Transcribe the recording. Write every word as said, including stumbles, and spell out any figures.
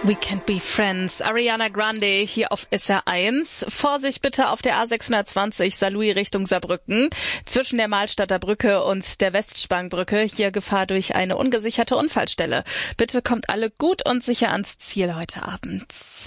We Can't Be Friends. Ariana Grande hier auf S R eins. Vorsicht bitte auf der A sechshundertzwanzig Saarlouis Richtung Saarbrücken. Zwischen der Mahlstadter Brücke und der Westspangbrücke. Hier Gefahr durch eine ungesicherte Unfallstelle. Bitte kommt alle gut und sicher ans Ziel heute Abend.